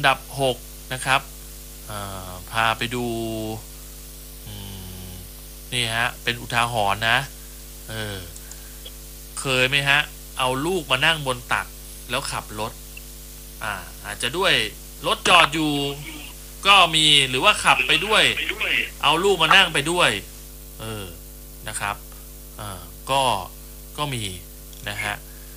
ดับ6นะครับพาไปดูนี่ฮะเป็นอุทาหรณ์นะเคยไหมฮะเอาลูกมานั่งบนตักแล้วขับรถอาจจะด้วยรถจอดอยู่ก็มีหรือว่าขับไปด้วยเอาลูกมานั่งไปด้วยนะครับก็มีนะฮะ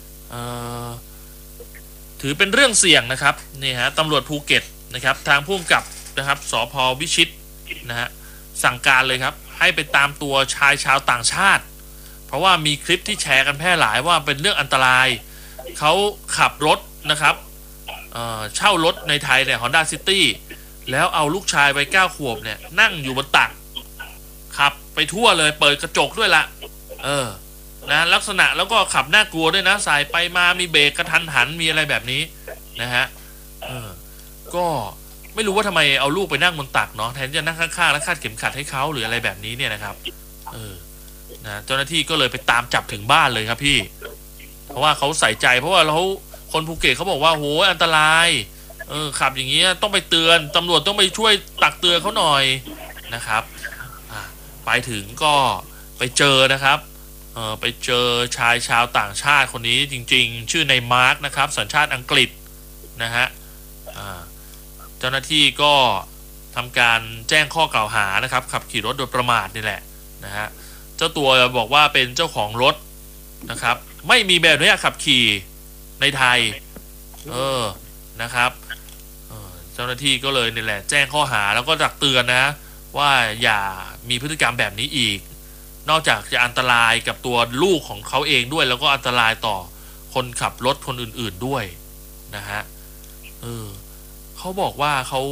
ถือเป็นเรื่องเสี่ยงนะครับนี่ฮะตำรวจภูเก็ตนะครับทางผู้กำกับนะครับสภ.วิชิตนะฮะสั่งการเลยครับให้ไปตามตัวชายชาวต่างชาติเพราะว่ามีคลิปที่แชร์กันแพร่หลายว่าเป็นเรื่องอันตรายเขาขับรถนะครับเช่ารถในไทยเนี่ย Honda City แล้วเอาลูกชายวัย9 ขวบเนี่ยนั่งอยู่บนตักขับไปทั่วเลยเปิดกระจกด้วยละนะลักษณะแล้วก็ขับน่ากลัวด้วยนะสายไปมามีเบรกกระทันหันมีอะไรแบบนี้นะฮะก็ไม่รู้ว่าทำไมเอาลูกไปนั่งบนตักเนาะแทนจะนั่งข้างๆแล้วคาดเข็มขัดให้เขาหรืออะไรแบบนี้เนี่ยนะครับนะเจ้าหน้าที่ก็เลยไปตามจับถึงบ้านเลยครับพี่เพราะว่าเขาใส่ใจเพราะว่าคนภูเก็ตเขาบอกว่าโหอันตรายขับอย่างเงี้ยต้องไปเตือนตำรวจต้องไปช่วยตักเตือนเขาหน่อยนะครับไปถึงก็ไปเจอนะครับไปเจอชายชาวต่างชาติคนนี้จริงๆชื่อในมาร์คนะครับสัญชาติอังกฤษนะฮะเจ้าหน้าที่ก็ทำการแจ้งข้อกล่าวหานะครับขับขี่รถโดยประมาทนี่แหละนะฮะเจ้าตัวบอกว่าเป็นเจ้าของรถนะครับไม่มีใบอนุญาตขับขี่ในไทยนะครับเจ้าหน้าที่ก็เลยนี่แหละแจ้งข้อหาแล้วก็ตักเตือนนะว่าอย่ามีพฤติกรรมแบบนี้อีกนอกจากจะอันตรายกับตัวลูกของเขาเองด้วยแล้วก็อันตรายต่อคนขับรถคนอื่นๆด้วยนะฮะเขาบอกว่า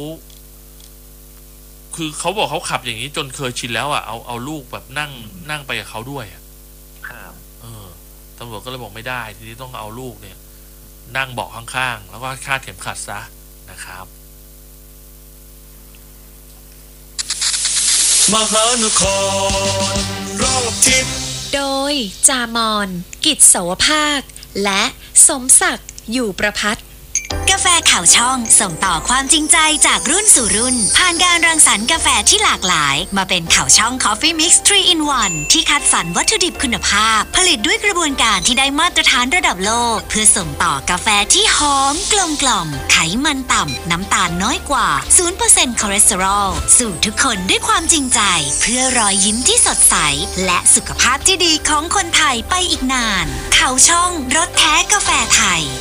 คือเขาบอกเขาขับอย่างนี้จนเคยชินแล้วเอาลูกแบบนั่งไปกับเขาด้วยตำรวจก็เลยบอกไม่ได้ทีนี้ต้องเอาลูกเนี่ยนั่งเบาะข้างๆแล้วก็คาดเข็มขัดซะนะครับมหานครรอบทิศโดยจามอนกิจโสภาคและสมศักดิ์อยู่ประภัตกาแฟข่าวช่องส่งต่อความจริงใจจากรุ่นสู่รุ่นผ่านการรังสรรค์กาแฟที่หลากหลายมาเป็นข่าวช่อง Coffee Mix 3 in 1 ที่คัดสรรวัตถุดิบคุณภาพผลิตด้วยกระบวนการที่ได้มาตรฐานระดับโลกเพื่อส่งต่อกาแฟที่หอมกลมกล่อมไขมันต่ำน้ำตาลน้อยกว่า 0% คอเลสเตอรอลสู่ทุกคนด้วยความจริงใจเพื่อรอยยิ้มที่สดใสและสุขภาพที่ดีของคนไทยไปอีกนานข่าวช่องรสแท้กาแฟไทย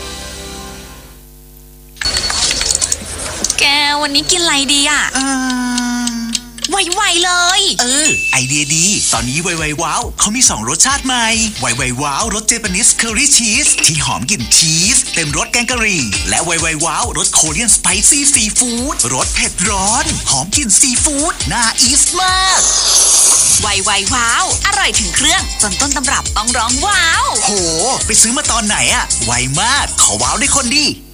แกวันนี้กินอะไรดีอ่ะไวๆเลยไอเดียดีตอนนี้ไวๆว้าวเขามี2รสชาติใหม่ไวๆว้าวรสเจแปนิสเคอรี่ชีสที่หอมกลิ่นชีสเต็มรสแกงกะหรี่และไวๆว้าวรสโคเรียนสไปซี่ซีฟู้ดรสเผ็ดร้อนหอมกลิ่นซีฟู้ดน่าอีสมากไวๆว้าวอร่อยถึงเครื่องจนต้นตำรับต้องร้องว้าวโหไปซื้อมาตอนไหนอะไวมากขอว้าวได้คนดี